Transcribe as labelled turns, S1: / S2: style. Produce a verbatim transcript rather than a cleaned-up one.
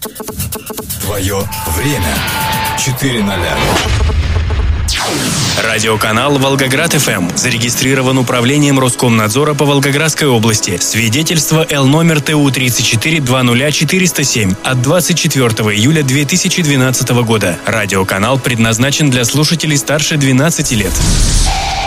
S1: Твое время. четыре ноля.
S2: Радиоканал «Волгоград-ФМ» зарегистрирован Управлением Роскомнадзора по Волгоградской области. Свидетельство Л номер Т У тридцать четыре двадцать четыреста семь от двадцать четвёртого июля две тысячи двенадцатого года. Радиоканал предназначен для слушателей старше двенадцати лет.